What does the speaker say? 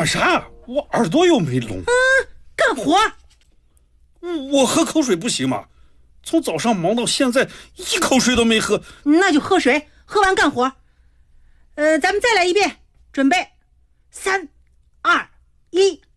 啥？我耳朵又没聋。 干活。 我喝口水不行吗？从早上忙到现在，一口水都没喝。 那就喝水，喝完干活。咱们再来一遍，准备，3、2、1。